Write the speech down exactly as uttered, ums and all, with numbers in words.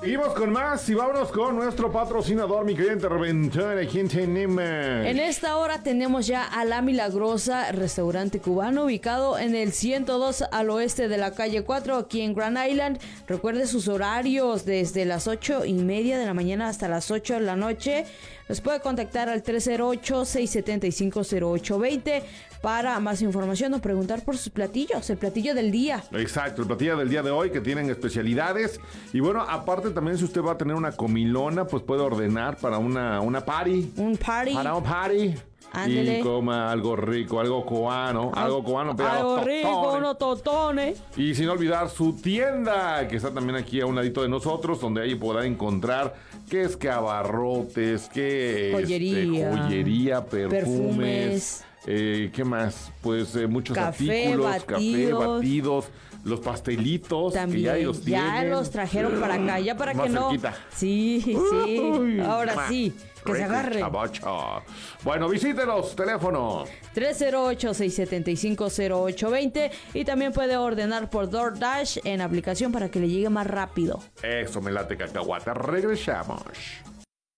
Seguimos con más y vámonos con nuestro patrocinador, mi querido interventor. ¿A quién tenemos? En esta hora tenemos ya a La Milagrosa, restaurante cubano ubicado en el ciento dos al oeste de la calle cuatro, aquí en Grand Island. Recuerde sus horarios desde las ocho y media de la mañana hasta las ocho de la noche. Nos puede contactar al tres cero ocho, seis siete cinco, cero ocho dos cero para más información o preguntar por sus platillos, el platillo del día. Exacto, el platillo del día de hoy que tienen especialidades. Y bueno, aparte también si usted va a tener una comilona, pues puede ordenar para una, una party. Un party. Para un party. Ándele. Y coma algo rico, algo cubano, Al- algo cubano, pero algo totones. rico, unos totones. Y sin olvidar su tienda, que está también aquí a un ladito de nosotros, donde ahí podrá encontrar qué es que abarrotes, qué Joyería. este, joyería, perfumes, Perfumes. eh, ¿qué más? Pues eh, muchos Café, artículos, batidos. café, batidos, los pastelitos, También, que ya, ahí los, ya tienen. los trajeron para acá, ya para Más que no. cerquita. Sí, sí. Uy, Ahora ma, sí, que se rico, agarre. chavacha. Bueno, visítenos, teléfono. tres cero ocho, seis siete cinco, cero ocho dos cero y también puede ordenar por DoorDash en aplicación para que le llegue más rápido. Eso me late cacahuata. Regresamos.